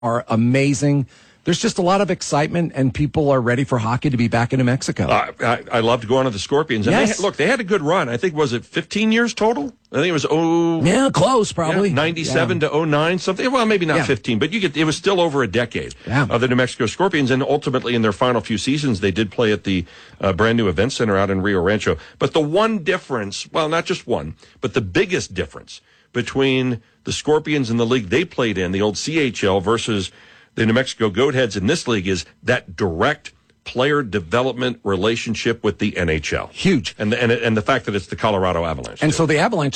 are amazing. There's just a lot of excitement, and people are ready for hockey to be back in New Mexico. I loved going to the Scorpions. And yes. They had a good run. I think, was it 15 years total? I think it was close, probably. 97 to 09, something. Well, maybe not 15, but it was still over a decade of the New Mexico Scorpions. And ultimately, in their final few seasons, they did play at the brand new event center out in Rio Rancho. But the one difference, well, not just one, but the biggest difference between the Scorpions and the league they played in, the old CHL, versus the New Mexico Goatheads in this league, is that direct player development relationship with the NHL. Huge. And the fact that it's the Colorado Avalanche. And so the Avalanche,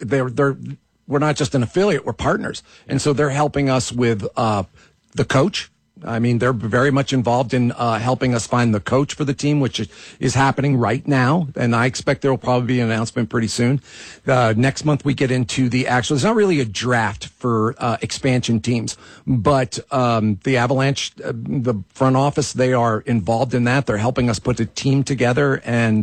we're not just an affiliate, we're partners. And so they're helping us with the coach. I mean, they're very much involved in helping us find the coach for the team, which is happening right now. And I expect there will probably be an announcement pretty soon. Next month, we get into the actual, it's not really a draft for expansion teams, but the Avalanche, the front office, they are involved in that. They're helping us put a team together, and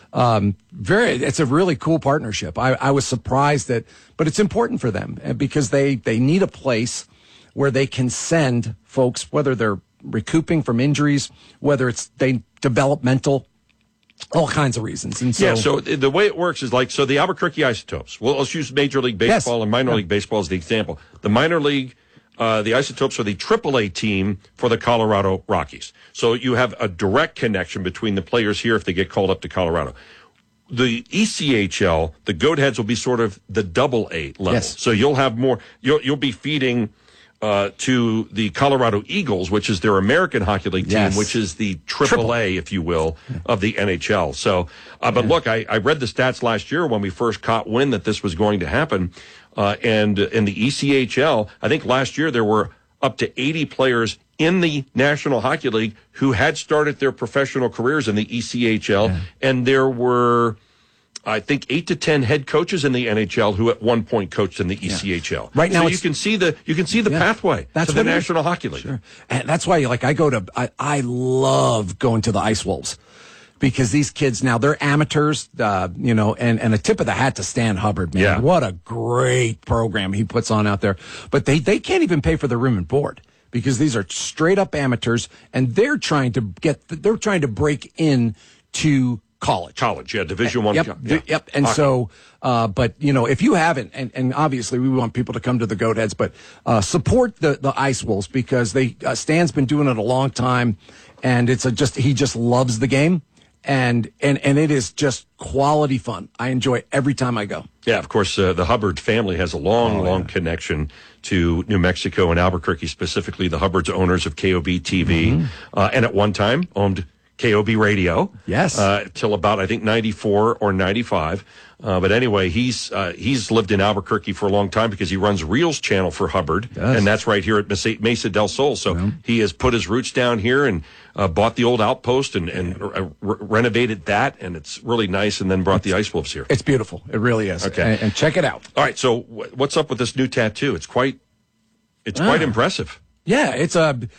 it's a really cool partnership. I was surprised but it's important for them because they need a place where they can send folks, whether they're recouping from injuries, whether it's developmental, all kinds of reasons. And so the way it works is the Albuquerque Isotopes. Well, let's use Major League Baseball and minor league baseball as the example. The minor league, the Isotopes are the AAA team for the Colorado Rockies. So you have a direct connection between the players here if they get called up to Colorado. The ECHL, the Goatheads, will be sort of the AA level. Yes. So you'll have more. You'll be feeding to the Colorado Eagles, which is their American Hockey League team, which is the AAA, if you will, of the NHL. So, but look, I read the stats last year when we first caught wind that this was going to happen. And in the ECHL, I think last year there were up to 80 players in the National Hockey League who had started their professional careers in the ECHL. Yeah. And there were, I think, 8 to 10 head coaches in the NHL who at one point coached in the ECHL. Yeah. Right now, so you can see the pathway to the National Hockey League. Sure. And that's why, I love going to the Ice Wolves, because these kids now, they're amateurs, and a tip of the hat to Stan Hubbard, man. Yeah. What a great program he puts on out there. But they can't even pay for their room and board, because these are straight up amateurs, and they're trying to break in to college, Division I. Yep. And so, but if you haven't, and obviously we want people to come to the Goatheads, but support the Ice Wolves, because Stan's been doing it a long time, and he just loves the game, and it is just quality fun. I enjoy it every time I go. Yeah, of course, the Hubbard family has a long connection to New Mexico and Albuquerque, specifically the Hubbard's owners of KOB TV, and at one time owned KOB Radio. Yes. Till about, I think, 94 or 95. But anyway, he's lived in Albuquerque for a long time because he runs Reels channel for Hubbard. And that's right here at Mesa del Sol. So he has put his roots down here and bought the old outpost and renovated that. And it's really nice. And then brought the Ice Wolves here. It's beautiful. It really is. Okay. And check it out. All right. So what's up with this new tattoo? It's quite impressive. Yeah. It's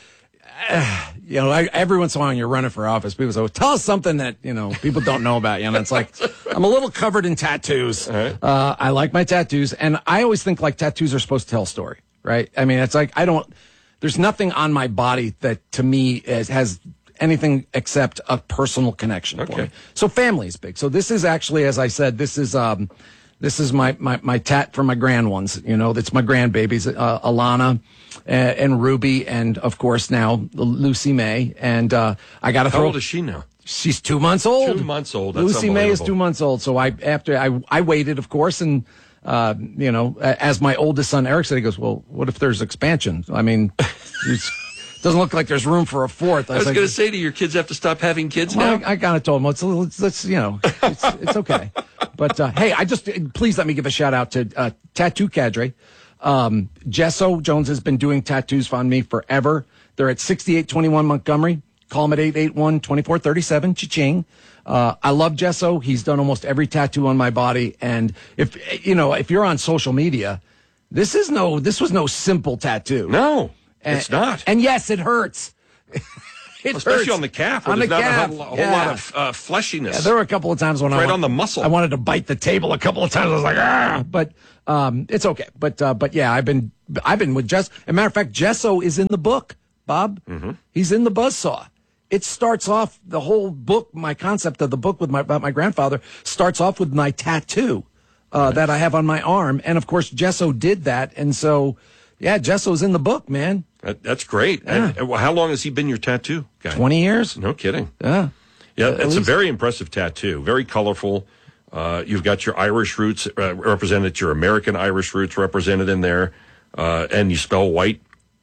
every once in a while when you're running for office, people say, well, tell us something that, people don't know about you. And it's like, I'm a little covered in tattoos. Right. I like my tattoos. And I always think tattoos are supposed to tell a story, right? I mean, it's like, there's nothing on my body that to me has anything except a personal connection. Okay. For me. So family is big. So this is actually, as I said, this is my tat for my grand ones. That's my grandbabies, Alana and Ruby, and of course now Lucy May. And I got to throw. How old is she now? She's 2 months old. 2 months old. That's Lucy May is 2 months old. So I waited, of course, and as my oldest son Eric said, he goes, well, what if there's expansion? I mean, it doesn't look like there's room for a fourth. I was going to say, do your kids have to stop having kids now? I kind of told them, it's okay. But hey, please let me give a shout out to Tattoo Cadre. Gesso Jones has been doing tattoos on me forever. They're at 6821 Montgomery. Call them at 881-2437. Cha-ching. I love Gesso. He's done almost every tattoo on my body. And if you're on social media, this was no simple tattoo. No, it's not. And yes, it hurts. Especially on the calf, where there's not a whole lot of fleshiness. Yeah, there were a couple of times when on the muscle. I wanted to bite the table a couple of times. I was like, ah! But It's okay. But yeah, I've been with Jess. As a matter of fact, Gesso is in the book, Bob. Mm-hmm. He's in the Buzzsaw. It starts off, the whole book, my concept of the book about my grandfather starts off with my tattoo that I have on my arm. And of course, Gesso did that. And so, yeah, Gesso's in the book, man. That's great. Yeah. And how long has he been your tattoo guy? 20 years. No kidding. Yeah. Yeah, it's a very impressive tattoo. Very colorful. You've got your Irish roots represented, your American Irish roots represented in there. And you spell white,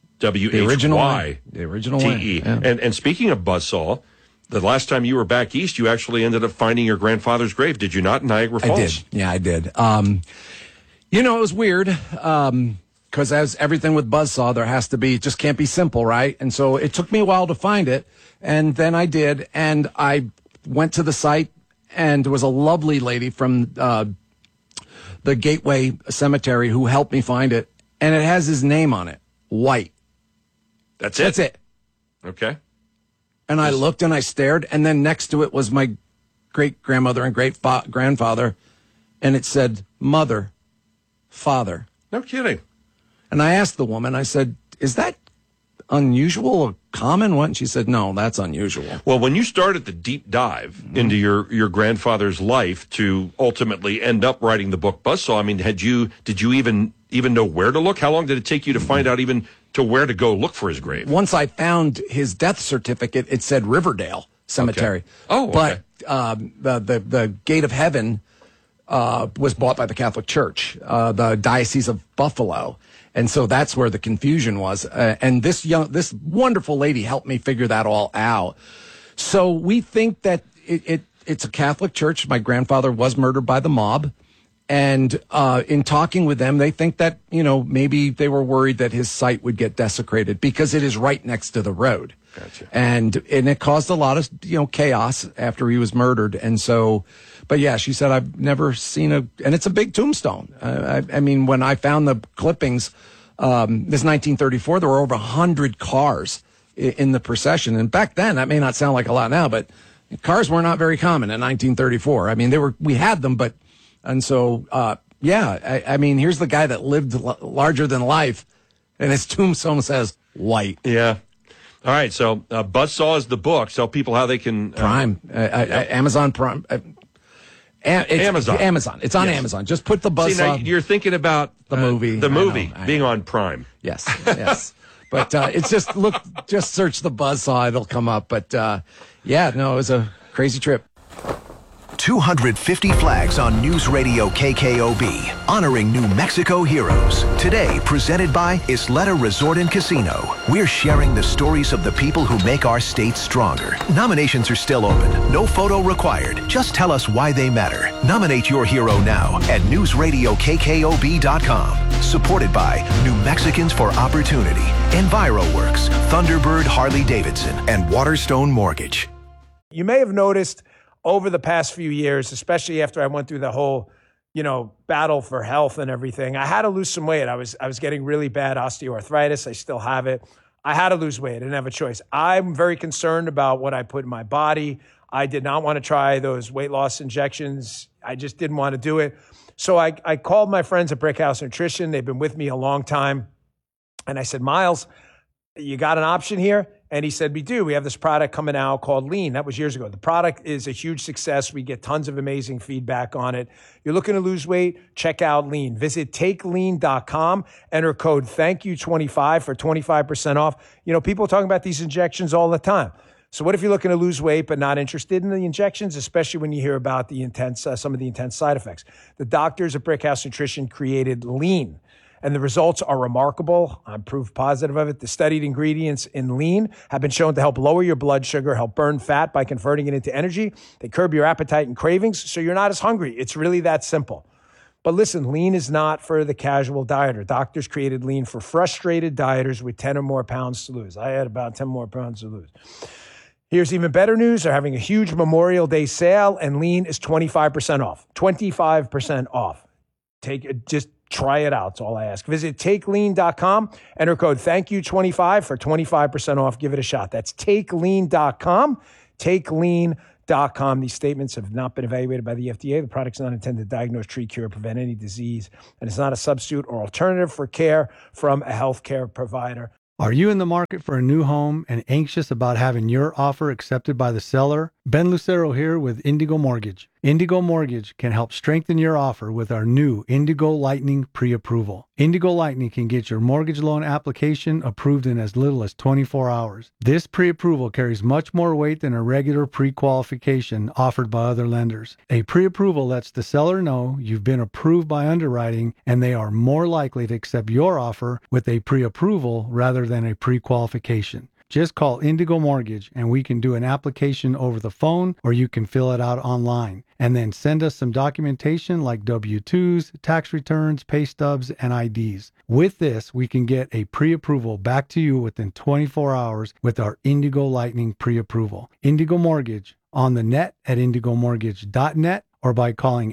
W-H-Y. The original T-E. Yeah. And speaking of Buzzsaw, the last time you were back east, you actually ended up finding your grandfather's grave, did you not, in Niagara Falls? I did. Yeah, I did. It was weird because as everything with Buzzsaw, there has to be, it just can't be simple, right? And so it took me a while to find it, and then I did, and I went to the site, and there was a lovely lady from the Gateway Cemetery who helped me find it, and it has his name on it, White. That's it? That's it. Okay. And I looked and I stared, and then next to it was my great-grandmother and great-grandfather, and it said, Mother, Father. No kidding. And I asked the woman, I said, is that unusual or common? What? And she said, no, that's unusual. Well, when you started the deep dive into your grandfather's life to ultimately end up writing the book Buzzsaw, I mean, did you even know where to look? How long did it take you to find out even to where to go look for his grave? Once I found his death certificate, it said Riverdale Cemetery. Okay. Oh, okay. But the Gate of Heaven was bought by the Catholic Church, the Diocese of Buffalo. And so that's where the confusion was. And this wonderful lady helped me figure that all out. So we think that it's a Catholic church. My grandfather was murdered by the mob. And in talking with them, they think that, maybe they were worried that his site would get desecrated because it is right next to the road. Gotcha. And it caused a lot of, chaos after he was murdered. And so, but yeah, she said, I've never seen and it's a big tombstone. I mean, when I found the clippings, this 1934, there were over 100 cars in the procession. And back then, that may not sound like a lot now, but cars were not very common in 1934. I mean, we had them, and so, I mean, here's the guy that lived larger than life, and his tombstone says White. Yeah. All right, so Buzzsaw is the book. Tell people how they can... Prime. Amazon Prime. Amazon. It's on Amazon. Just put the Buzzsaw... See, now you're thinking about... the movie. The movie I know. being on Prime. Yes. But it's just search the Buzzsaw. It'll come up. But, it was a crazy trip. 250 flags on News Radio KKOB, honoring New Mexico heroes. Today, presented by Isleta Resort and Casino. We're sharing the stories of the people who make our state stronger. Nominations are still open. No photo required. Just tell us why they matter. Nominate your hero now at newsradiokkob.com. Supported by New Mexicans for Opportunity, EnviroWorks, Thunderbird Harley-Davidson, and Waterstone Mortgage. You may have noticed over the past few years, especially after I went through the whole, battle for health and everything, I had to lose some weight. I was getting really bad osteoarthritis. I still have it. I had to lose weight. I didn't have a choice. I'm very concerned about what I put in my body. I did not want to try those weight loss injections. I just didn't want to do it. So I called my friends at Brickhouse Nutrition. They've been with me a long time. And I said, Miles, you got an option here? And he said, we do. We have this product coming out called Lean. That was years ago. The product is a huge success. We get tons of amazing feedback on it. You're looking to lose weight? Check out Lean. Visit takelean.com. Enter code THANKYOU25 for 25% off. People are talking about these injections all the time. So what if you're looking to lose weight but not interested in the injections, especially when you hear about the some of the intense side effects? The doctors at Brickhouse Nutrition created Lean. And the results are remarkable. I'm proof positive of it. The studied ingredients in Lean have been shown to help lower your blood sugar, help burn fat by converting it into energy. They curb your appetite and cravings, so you're not as hungry. It's really that simple. But listen, Lean is not for the casual dieter. Doctors created Lean for frustrated dieters with 10 or more pounds to lose. I had about 10 more pounds to lose. Here's even better news. They're having a huge Memorial Day sale, and Lean is 25% off. 25% off. Try it out. That's all I ask. Visit takelean.com. Enter code THANKYOU25 for 25% off. Give it a shot. That's takelean.com. Takelean.com. Indigo.com. These statements have not been evaluated by the FDA. The product's not intended to diagnose, treat, cure, prevent any disease, and it's not a substitute or alternative for care from a healthcare provider. Are you in the market for a new home and anxious about having your offer accepted by the seller? Ben Lucero here with Indigo Mortgage. Indigo Mortgage can help strengthen your offer with our new Indigo Lightning pre-approval. Indigo Lightning can get your mortgage loan application approved in as little as 24 hours. This pre-approval carries much more weight than a regular pre-qualification offered by other lenders. A pre-approval lets the seller know you've been approved by underwriting and they are more likely to accept your offer with a pre-approval rather than a pre-qualification. Just call Indigo Mortgage and we can do an application over the phone or you can fill it out online. And then send us some documentation like W-2s, tax returns, pay stubs, and IDs. With this, we can get a pre-approval back to you within 24 hours with our Indigo Lightning pre-approval. Indigo Mortgage on the net at indigomortgage.net or by calling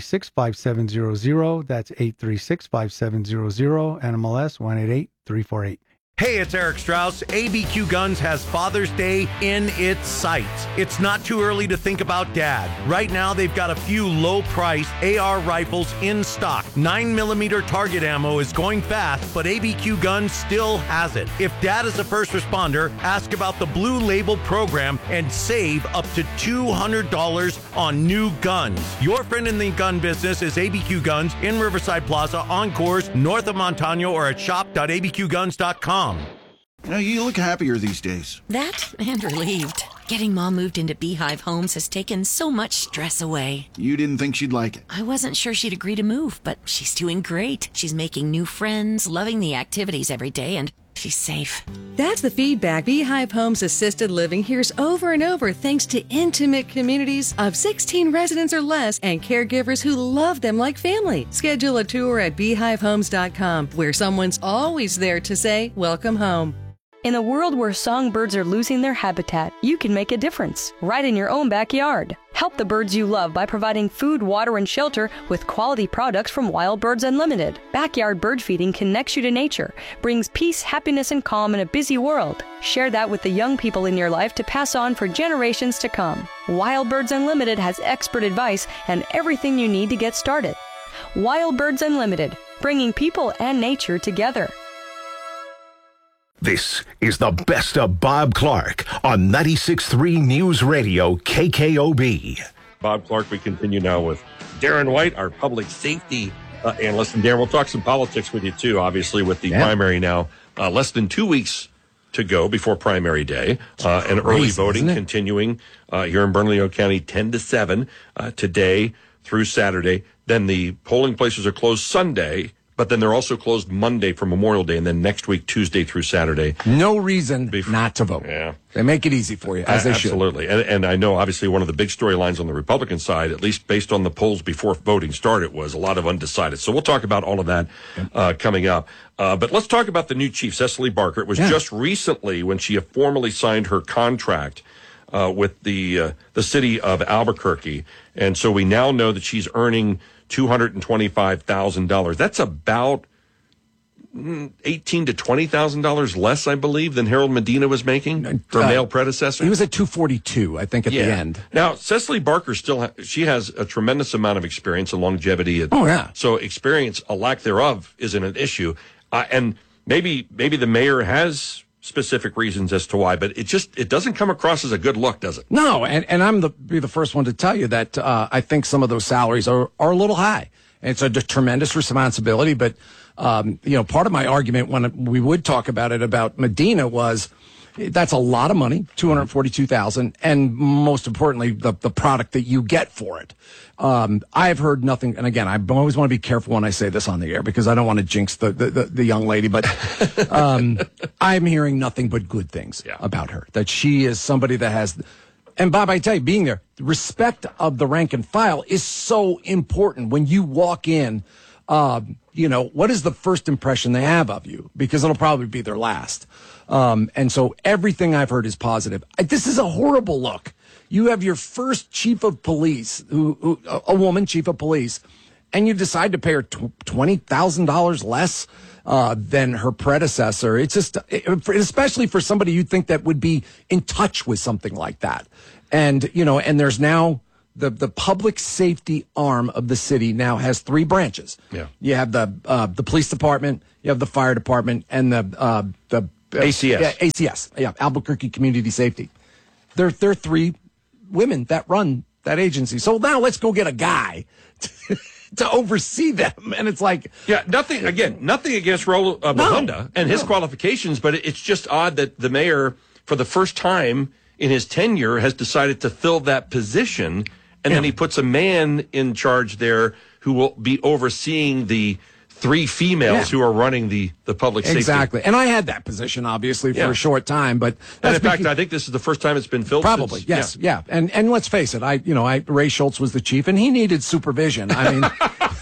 836-5700. That's 836-5700, NMLS 188348. Hey, it's Eric Strauss. ABQ Guns has Father's Day in its sights. It's not too early to think about Dad. Right now, they've got a few low-price AR rifles in stock. 9mm target ammo is going fast, but ABQ Guns still has it. If Dad is a first responder, ask about the Blue Label program and save up to $200 on new guns. Your friend in the gun business is ABQ Guns in Riverside Plaza, Encores, north of Montano, or at shop.abqguns.com. You know, you look happier these days. That and relieved. Getting Mom moved into Beehive Homes has taken so much stress away. You didn't think she'd like it. I wasn't sure she'd agree to move, but she's doing great. She's making new friends, loving the activities every day, and she's safe. That's the feedback Beehive Homes Assisted Living hears over and over thanks to intimate communities of 16 residents or less and caregivers who love them like family. Schedule a tour at beehivehomes.com where someone's always there to say, welcome home. In a world where songbirds are losing their habitat, you can make a difference right in your own backyard. Help the birds you love by providing food, water, and shelter with quality products from Wild Birds Unlimited. Backyard bird feeding connects you to nature, brings peace, happiness, and calm in a busy world. Share that with the young people in your life to pass on for generations to come. Wild Birds Unlimited has expert advice and everything you need to get started. Wild Birds Unlimited, bringing people and nature together. This is the best of Bob Clark on 96.3 News Radio KKOB. Bob Clark, we continue now with Darren White, our public safety analyst. And Darren, we'll talk some politics with you too, obviously, with the primary now. Less than 2 weeks to go before primary day. And early voting continuing here in Bernalillo County 10 to 7 today through Saturday. Then the polling places are closed Sunday. But then they're also closed Monday for Memorial Day, and then next week, Tuesday through Saturday. No reason not to vote. Yeah. They make it easy for you, as they should. Absolutely. And I know, obviously, one of the big storylines on the Republican side, at least based on the polls before voting started, was a lot of undecided. So we'll talk about all of that coming up. But let's talk about the new chief, Cecily Barker. It was just recently when she formally signed her contract with the city of Albuquerque. And so we now know that she's earning $225,000. That's about $18,000 to $20,000 less, I believe, than Harold Medina was making, her male predecessor. He was at $242, I think, at the end. Now, Cecily Barker she has a tremendous amount of experience and longevity. So experience, a lack thereof, isn't an issue. And maybe the mayor has specific reasons as to why, but it doesn't come across as a good look, does it? No, and I'm be the first one to tell you that I think some of those salaries are a little high. And it's a tremendous responsibility, but part of my argument when we would talk about it about Medina was that's a lot of money, $242,000, and most importantly, the product that you get for it. I've heard nothing, and again, I always want to be careful when I say this on the air because I don't want to jinx the young lady, but I'm hearing nothing but good things about her. That she is somebody that has, and Bob, I tell you, being there, the respect of the rank and file is so important when you walk in. What is the first impression they have of you? Because it'll probably be their last. And so everything I've heard is positive. This is a horrible look. You have your first chief of police, a woman chief of police, and you decide to pay her $20,000 less. than her predecessor. It's just, especially for somebody you'd think that would be in touch with something like that. And, and there's now the public safety arm of the city now has 3 branches. Yeah. You have the police department, you have the fire department, and the ACS. Yeah, ACS. Yeah, Albuquerque Community Safety. They're 3 women that run that agency. So now let's go get a guy to oversee them. And it's like, yeah, nothing against Raul Bahunda and his qualifications, but it's just odd that the mayor, for the first time in his tenure, has decided to fill that position. And then he puts a man in charge there who will be overseeing the 3 females who are running the public safety. Exactly. And I had that position, obviously, for a short time. But and in fact, I think this is the first time it's been filled. Probably, since, yes. Yeah. And let's face it, Ray Schultz was the chief, and he needed supervision. I mean,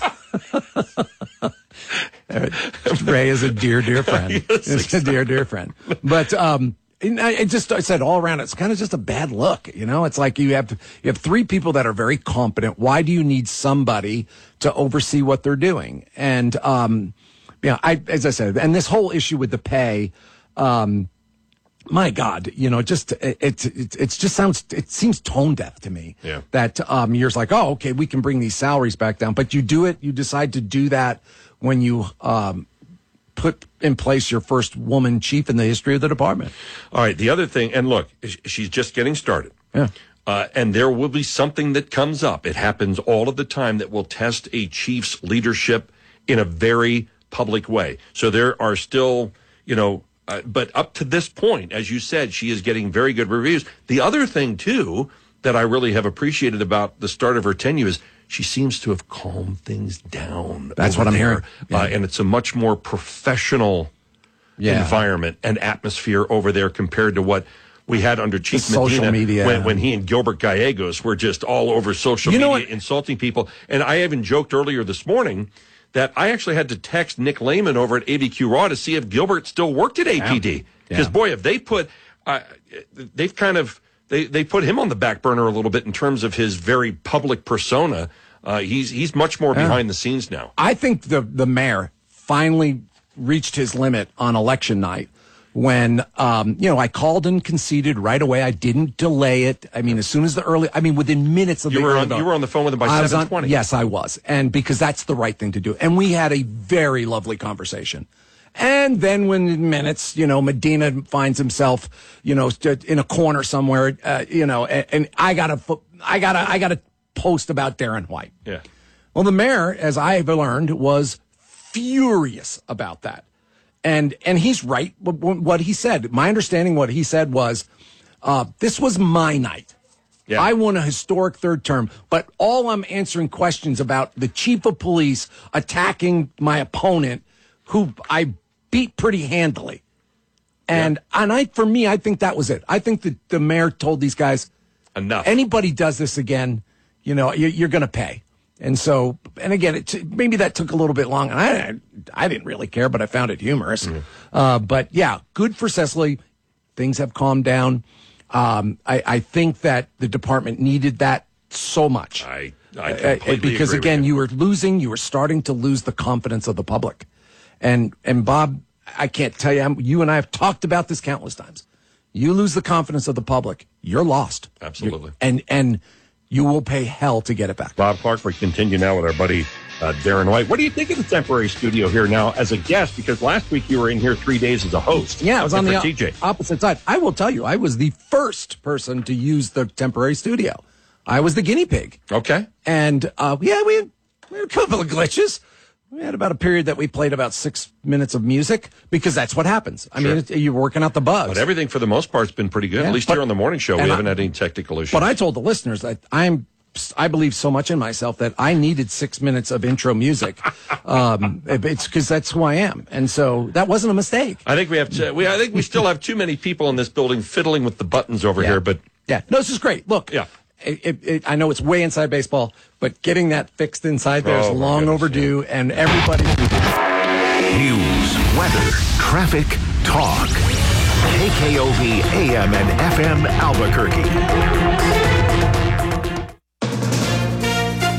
Ray is a dear friend. He's a dear friend. But I said all around, it's kind of just a bad look. It's like you have 3 people that are very competent. Why do you need somebody to oversee what they're doing? And, as I said, and this whole issue with the pay, my God, it seems tone deaf to me. Yeah. That, you're like, oh, okay, we can bring these salaries back down, but you decide to do that when you, put in place your first woman chief in the history of the department. All right. The other thing, and look, she's just getting started. Yeah. And there will be something that comes up. It happens all of the time that will test a chief's leadership in a very public way. So there are still, but up to this point, as you said, she is getting very good reviews. The other thing, too, that I really have appreciated about the start of her tenure is she seems to have calmed things down. That's what I'm hearing. Yeah. And it's a much more professional environment and atmosphere over there compared to what we had under Chief social media when he and Gilbert Gallegos were just all over social media insulting people. And I even joked earlier this morning that I actually had to text Nick Lehman over at ABQ Raw to see if Gilbert still worked at APD. Because, boy, if they put they put him on the back burner a little bit in terms of his very public persona. He's much more behind the scenes now. I think the mayor finally reached his limit on election night when, I called and conceded right away. I didn't delay it. I mean, as soon as within minutes of you were on the phone with him by 7:20. Yes, I was. And because that's the right thing to do. And we had a very lovely conversation. And then when minutes, Medina finds himself, in a corner somewhere, and I gotta post about Darren White. Yeah. Well, the mayor, as I've learned, was furious about that. And he's right. What he said, my understanding, what he said was, this was my night. Yeah. I won a historic 3rd term, but all I'm answering questions about the chief of police attacking my opponent, who I beat pretty handily. And I think that was it. I think that the mayor told these guys, enough. Anybody does this again, you're going to pay. And so, and again, maybe that took a little bit long. And I didn't really care, but I found it humorous. Mm-hmm. But yeah, good for Cecily. Things have calmed down. I think that the department needed that so much. I completely because agree again, with you were starting to lose the confidence of the public. And Bob, I can't tell you, you and I have talked about this countless times. You lose the confidence of the public, you're lost. Absolutely. And you will pay hell to get it back. Bob Clark, we continue now with our buddy Darren White. What do you think of the temporary studio here now as a guest? Because last week you were in here 3 days as a host. Yeah, I was on the TJ. Opposite side. I will tell you, I was the first person to use the temporary studio. I was the guinea pig. Okay. And we had a couple of glitches. We had about a period that we played about 6 minutes of music because that's what happens. I mean, you're working out the bugs. But everything for the most part has been pretty good. At least here on the morning show, we haven't had any technical issues. But I told the listeners that I believe so much in myself that I needed 6 minutes of intro music. It's because that's who I am, and so that wasn't a mistake. I think I think we still have too many people in this building fiddling with the buttons over here. But no, this is great. Look, I know it's way inside baseball, but getting that fixed inside there is long overdue, and everybody. News, weather, traffic, talk. KKOV AM and FM Albuquerque.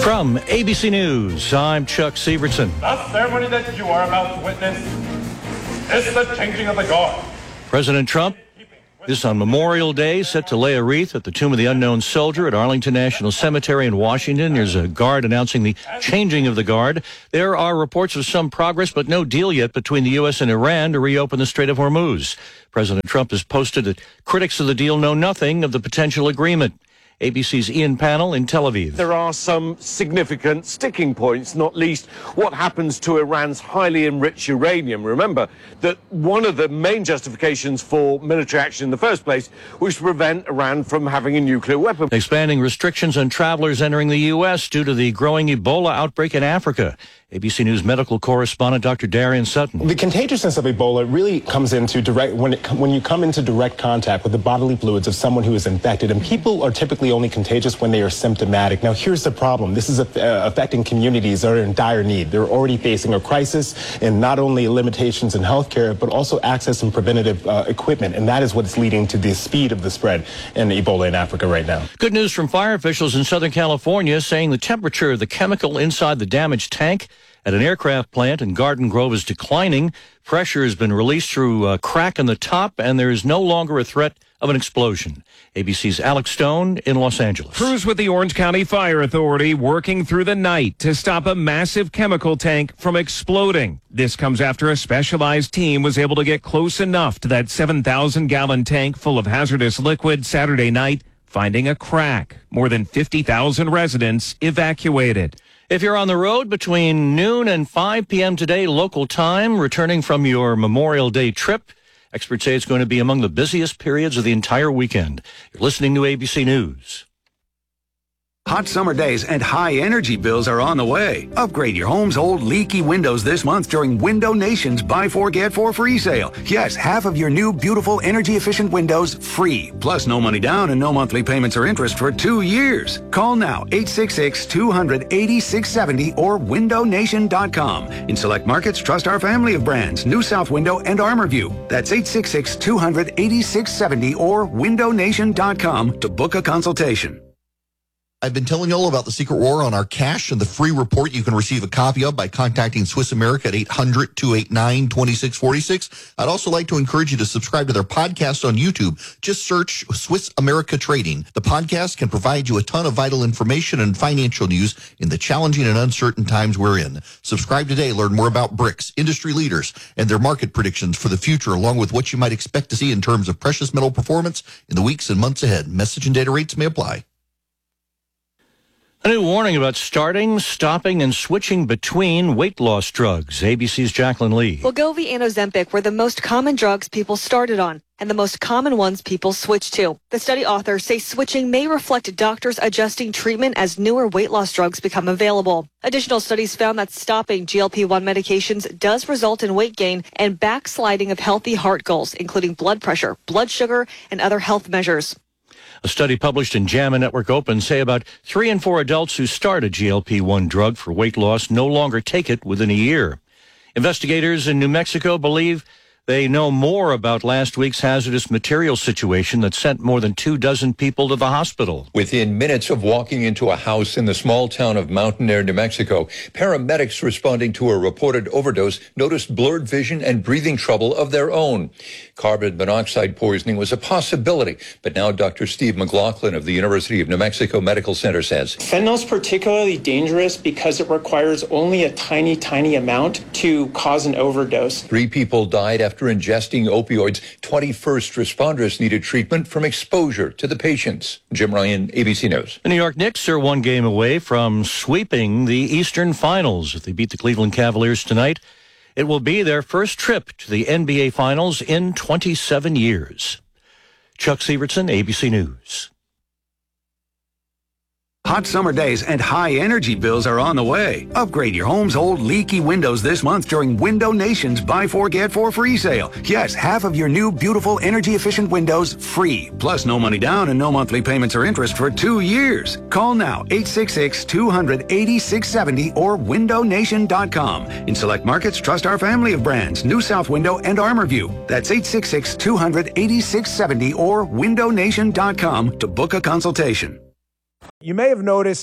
From ABC News, I'm Chuck Severson. The ceremony that you are about to witness is the changing of the guard. President Trump is on Memorial Day set to lay a wreath at the Tomb of the Unknown Soldier at Arlington National Cemetery in Washington. There's a guard announcing the changing of the guard. There are reports of some progress, but no deal yet between the U.S. and Iran to reopen the Strait of Hormuz. President Trump has posted that critics of the deal know nothing of the potential agreement. ABC's Ian Pannell in Tel Aviv. There are some significant sticking points, not least what happens to Iran's highly enriched uranium. Remember that one of the main justifications for military action in the first place was to prevent Iran from having a nuclear weapon. Expanding restrictions on travelers entering the U.S. due to the growing Ebola outbreak in Africa. ABC News medical correspondent Dr. Darian Sutton. The contagiousness of Ebola really comes into when you come into direct contact with the bodily fluids of someone who is infected, and people are typically only contagious when they are symptomatic. Now, here's the problem. This is affecting communities that are in dire need. They're already facing a crisis in not only limitations in healthcare, but also access and preventative equipment, and that is what's leading to the speed of the spread in Ebola in Africa right now. Good news from fire officials in Southern California saying the temperature of the chemical inside the damaged tank at an aircraft plant in Garden Grove is declining. Pressure has been released through a crack in the top, and there is no longer a threat of an explosion. ABC's Alex Stone in Los Angeles. Crews with the Orange County Fire Authority working through the night to stop a massive chemical tank from exploding. This comes after a specialized team was able to get close enough to that 7,000-gallon tank full of hazardous liquid Saturday night, finding a crack. More than 50,000 residents evacuated. If you're on the road between noon and 5 p.m. today, local time, returning from your Memorial Day trip, experts say it's going to be among the busiest periods of the entire weekend. You're listening to ABC News. Hot summer days and high energy bills are on the way. Upgrade your home's old leaky windows this month during Window Nation's Buy 4 Get 4 free sale. Yes, half of your new beautiful energy efficient windows free. Plus no money down and no monthly payments or interest for 2 years. Call now 866-200-8670 or windownation.com. In select markets, trust our family of brands, New South Window and ArmorView. That's 866-200-8670 or windownation.com to book a consultation. I've been telling you all about the secret war on our cash and the free report you can receive a copy of by contacting Swiss America at 800-289-2646. I'd also like to encourage you to subscribe to their podcast on YouTube. Just search Swiss America Trading. The podcast can provide you a ton of vital information and financial news in the challenging and uncertain times we're in. Subscribe today. Learn more about BRICS, industry leaders, and their market predictions for the future, along with what you might expect to see in terms of precious metal performance in the weeks and months ahead. Message and data rates may apply. A new warning about starting, stopping, and switching between weight loss drugs. ABC's Jacqueline Lee. Wegovy and Ozempic were the most common drugs people started on and the most common ones people switched to. The study authors say switching may reflect doctors adjusting treatment as newer weight loss drugs become available. Additional studies found that stopping GLP-1 medications does result in weight gain and backsliding of healthy heart goals, including blood pressure, blood sugar, and other health measures. A study published in JAMA Network Open say about 3 in 4 adults who start a GLP-1 drug for weight loss no longer take it within a year. Investigators in New Mexico believe they know more about last week's hazardous materials situation that sent more than 24 people to the hospital. Within minutes of walking into a house in the small town of Mountain Air, New Mexico, paramedics responding to a reported overdose noticed blurred vision and breathing trouble of their own. Carbon monoxide poisoning was a possibility, but now Dr. Steve McLaughlin of the University of New Mexico Medical Center says fentanyl is particularly dangerous because it requires only a tiny amount to cause an overdose. 3 people died after ingesting opioids. 20 first responders needed treatment from exposure to the patients. Jim Ryan, ABC News. The New York Knicks are 1 game away from sweeping the Eastern Finals. If they beat the Cleveland Cavaliers tonight, it will be their first trip to the NBA Finals in 27 years. Chuck Severson, ABC News. Hot summer days and high energy bills are on the way. Upgrade your home's old leaky windows this month during Window Nation's Buy 4 Get 4 free sale. Yes, half of your new beautiful energy efficient windows free. Plus no money down and no monthly payments or interest for 2 years. Call now 866-200-8670 or windownation.com. In select markets, trust our family of brands, New South Window and ArmorView. That's 866-200-8670 or windownation.com to book a consultation. You may have noticed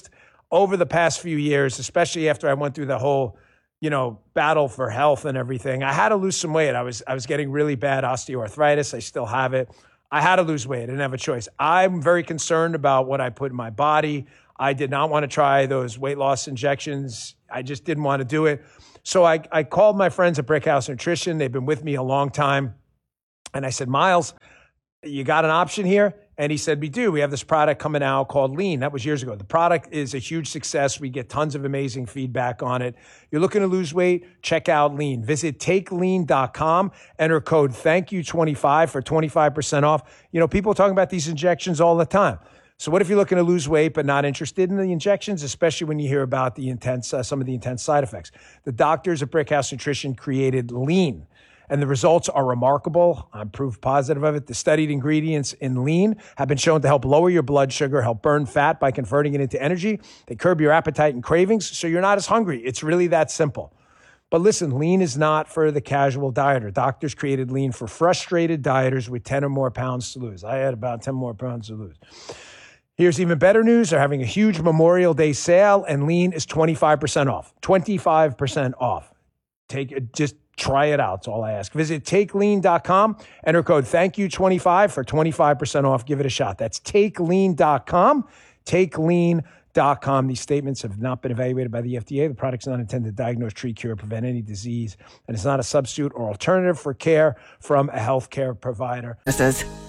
over the past few years, especially after I went through the whole, battle for health and everything, I had to lose some weight. I was getting really bad osteoarthritis. I still have it. I had to lose weight. I didn't have a choice. I'm very concerned about what I put in my body. I did not want to try those weight loss injections. I just didn't want to do it. So I called my friends at Brickhouse Nutrition. They've been with me a long time. And I said, Miles, you got an option here? And he said, we do. We have this product coming out called Lean. That was years ago. The product is a huge success. We get tons of amazing feedback on it. You're looking to lose weight? Check out Lean. Visit takelean.com. Enter code THANKYOU25 for 25% off. People are talking about these injections all the time. So what if you're looking to lose weight but not interested in the injections, especially when you hear about the some of the intense side effects? The doctors at Brickhouse Nutrition created Lean, and the results are remarkable. I'm proof positive of it. The studied ingredients in Lean have been shown to help lower your blood sugar, help burn fat by converting it into energy. They curb your appetite and cravings, so you're not as hungry. It's really that simple. But listen, Lean is not for the casual dieter. Doctors created Lean for frustrated dieters with 10 or more pounds to lose. I had about 10 more pounds to lose. Here's even better news. They're having a huge Memorial Day sale, and Lean is 25% off. 25% off. Just try it out. That's all I ask. Visit takelean.com. Enter code THANKYOU25 for 25% off. Give it a shot. That's takelean.com. Takelean.com. These statements have not been evaluated by the FDA. The product's not intended to diagnose, treat, cure, prevent any disease, and it's not a substitute or alternative for care from a healthcare provider. This is